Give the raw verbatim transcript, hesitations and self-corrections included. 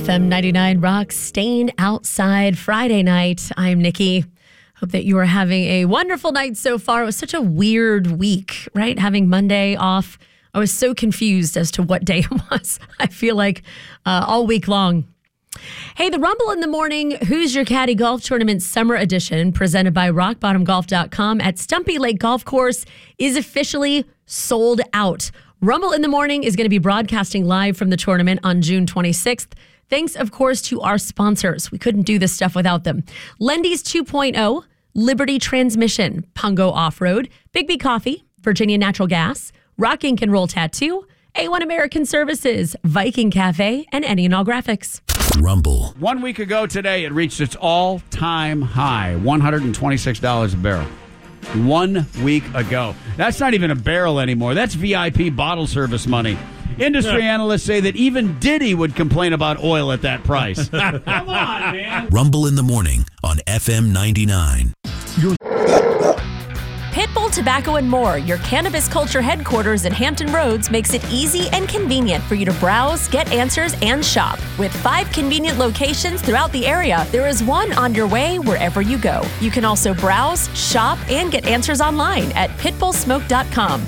M ninety-nine Rock, Staying Outside Friday night. I'm Nikki. Hope that you are having a wonderful night so far. It was such a weird week, right? Having Monday off. I was so confused as to what day it was. I feel like uh, all week long. Hey, the Rumble in the Morning Who's Your Caddy Golf Tournament Summer Edition, presented by rock bottom golf dot com at Stumpy Lake Golf Course, is officially sold out. Rumble in the Morning is going to be broadcasting live from the tournament on June twenty-sixth. Thanks, of course, to our sponsors. We couldn't do this stuff without them. Lendy's two point oh, Liberty Transmission, Pungo Off-Road, Bigby Coffee, Virginia Natural Gas, Rock Ink and Roll Tattoo, A one American Services, Viking Cafe, and Any and All Graphics. Rumble. One week ago today, it reached its all-time high, one hundred twenty-six dollars a barrel. One week ago. That's not even a barrel anymore. That's V I P bottle service money. Industry yeah. analysts say that even Diddy would complain about oil at that price. Come on, man. Rumble in the Morning on F M ninety-nine. Pitbull Tobacco and More, your cannabis culture headquarters in Hampton Roads, makes it easy and convenient for you to browse, get answers, and shop. With five convenient locations throughout the area, there is one on your way wherever you go. You can also browse, shop, and get answers online at pitbull smoke dot com.